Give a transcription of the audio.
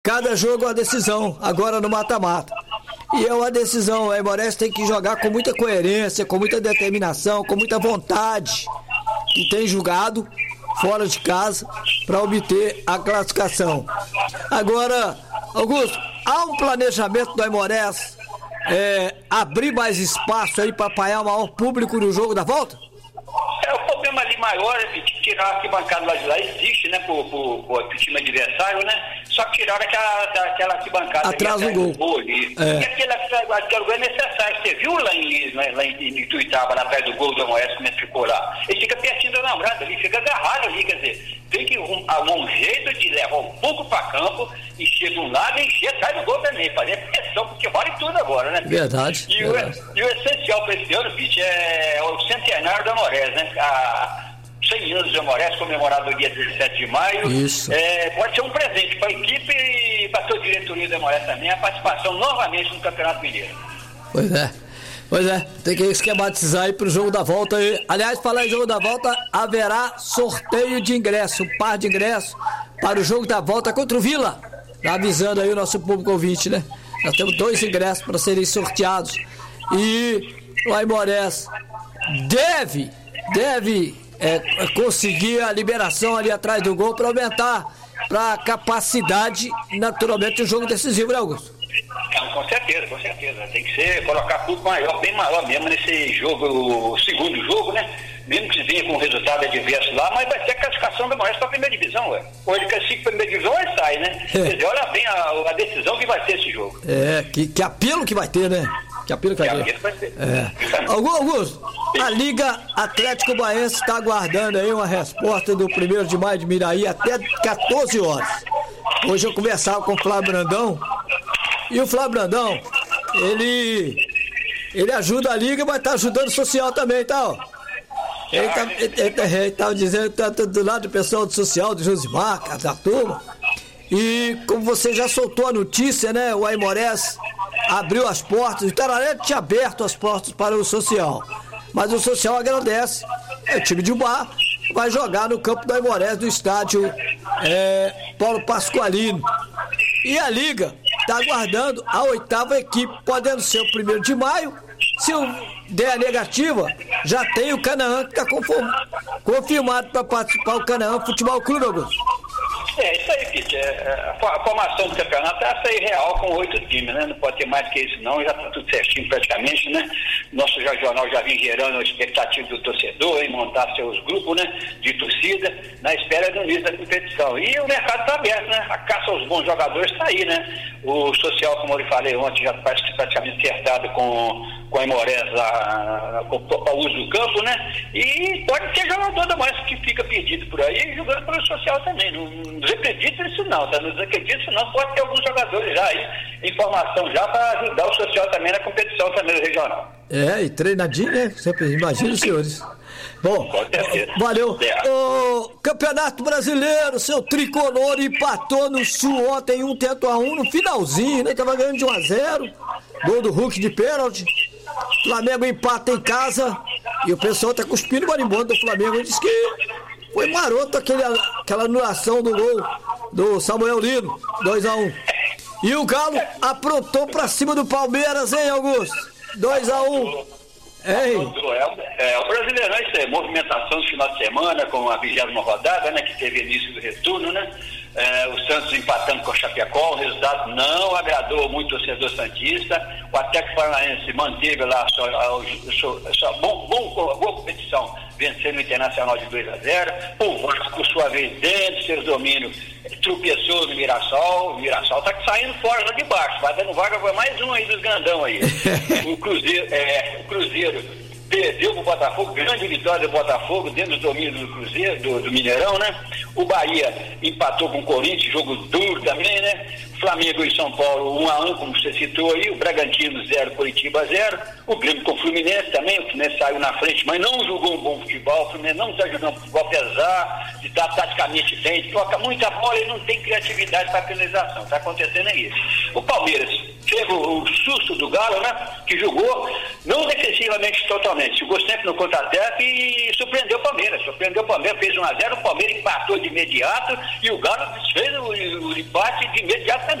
Cada jogo é uma decisão, agora no mata-mata. E é uma decisão, o Aimorés tem que jogar com muita coerência, com muita determinação, com muita vontade. E tem jogado fora de casa para obter a classificação. Agora, Augusto, há um planejamento do Aimorés abrir mais espaço aí para apanhar o maior público no jogo da volta? O problema ali maior é que tirar a arquibancada lá de lá, existe, né, pro time adversário, né? Só que tiraram aquela arquibancada atrás do gol ali. E aquele gol é necessário. Você viu lá em Ituiutaba, lá atrás do gol do Aimorés, como ele ficou lá? Ele fica pertinho da namorada ali, fica agarrado ali, quer dizer, tem que arrumar um jeito de levar um pouco para campo, encher de um lado e encher atrás do gol também, fazer pressão, porque vale tudo agora, né? Verdade. E o essencial para esse ano, Pete, é o centenário do Aimorés, né? 100 anos de Aimorés, comemorado no dia 17 de maio. Isso. Pode ser um presente para a equipe e para toda a diretoria do Aimorés também, a participação novamente no Campeonato Mineiro. Pois é, tem que esquematizar aí pro jogo da volta aí. Aliás, falar em jogo da volta, haverá sorteio de ingresso, um par de ingressos para o jogo da volta contra o Vila. Tá avisando aí o nosso público ouvinte, né? Nós temos 2 ingressos para serem sorteados. E o Aimorés deve conseguir a liberação ali atrás do gol para aumentar para a capacidade, naturalmente, um jogo decisivo, né, Augusto? Com certeza. Tem que ser, colocar público maior, bem maior mesmo nesse jogo, o segundo jogo, né? Mesmo que venha com um resultado adverso lá, mas vai ter a classificação do Aimorés para a primeira divisão, ué. Ou ele classifica para a primeira divisão, ele sai, né? Quer dizer, olha bem a decisão que vai ter esse jogo. Que apelo que vai ter, né? Que apelo que vai ter. Augusto, a Liga Atlético Baiense está aguardando aí uma resposta do 1º de maio de Miraí até 14 horas. Hoje eu conversava com o Flávio Brandão, e o Flávio Brandão, ele ajuda a Liga, mas tá ajudando o social também, tá? Ele tava dizendo que tá do lado do pessoal do social, do Josimar, da turma. E como você já soltou a notícia, né? O Aimorés abriu as portas, o Itararé tinha aberto as portas para o social. Mas o social agradece. O time de Ubar vai jogar no campo do Aimorés, do estádio Paulo Pasqualino. E a Liga está aguardando a 8ª equipe, podendo ser o 1º de maio. Se der a negativa, já tem o Canaã que está confirmado para participar, o Canaã Futebol Clube, Augusto. Isso aí, Pete. A formação do campeonato é essa aí real, com 8 times, né? Não pode ter mais que isso, não. Já está tudo certinho praticamente, né? Nosso jornal já vem gerando a expectativa do torcedor em montar seus grupos, né? De torcida, na espera do início da competição. E o mercado está aberto, né? A caça aos bons jogadores está aí, né? O social, como eu falei ontem, já está praticamente acertado com a Aimorés para o uso do campo, né? E pode ter jogador da mais que fica perdido por aí, jogando pelo social também. Não desacredita isso não, tá? Não desacredita isso não, pode ter alguns jogadores já aí, informação já para ajudar o social também na competição também do regional. E treinadinho, né? Sempre imagina os senhores. Bom, valeu. O Campeonato Brasileiro, seu tricolor empatou no Sul ontem 1-1 no finalzinho, né? Tava ganhando de 1-0, gol do Hulk de pênalti. Flamengo empata em casa e o pessoal tá cuspindo o marimbondo do Flamengo. Diz que foi maroto aquela anulação do gol do Samuel Lino, 2-1. E o Galo aprontou pra cima do Palmeiras, hein, Augusto? 2-1. O Brasileirão, isso é movimentação no final de semana, com a 20ª rodada, né, que teve início do retorno, né? O Santos empatando com o Chapecó, o resultado não agradou muito o torcedor santista. O Atlético Paranaense manteve lá sua boa competição, vencendo o Internacional de 2-0. O Vasco, por sua vez, dentro de seus domínios, tropeçou no Mirassol. O Mirassol está saindo fora lá de baixo, vai dando vaga para mais um aí dos grandão aí. O Cruzeiro perdeu pro Botafogo, grande vitória do Botafogo dentro do domínio do Cruzeiro, do Mineirão, né? O Bahia empatou com o Corinthians, jogo duro também, né? Flamengo e São Paulo 1-1, como você citou aí, o Bragantino 0, Curitiba 0, o Grêmio com o Fluminense também, o Fluminense saiu na frente, mas não jogou um bom futebol, o Fluminense não está jogando futebol, apesar de estar taticamente bem, troca muita bola e não tem criatividade para a finalização, está acontecendo isso. O Palmeiras teve o susto do Galo, né? Que jogou, não defensivamente totalmente, jogou sempre no contra-ataque e surpreendeu o Palmeiras. Fez 1-0, o Palmeiras empatou de imediato e o Galo fez o empate de imediato também.